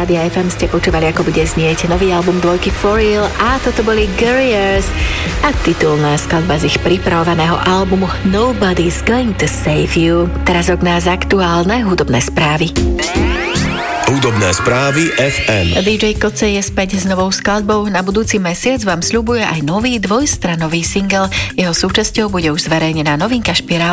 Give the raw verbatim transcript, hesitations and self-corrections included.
Rádia ef em ste počúvali, ako bude znieť nový album dvojky For Real a toto boli Guerriers a titulná skladba z ich pripravovaného albumu Nobody's Going to Save You. Teraz od nás aktuálne hudobné správy. Hudobné správy ef em. dý džej Koce je späť s novou skladbou. Na budúci mesiac vám sľubuje aj nový dvojstranový single. Jeho súčasťou bude už zverejnená novinka Špirál.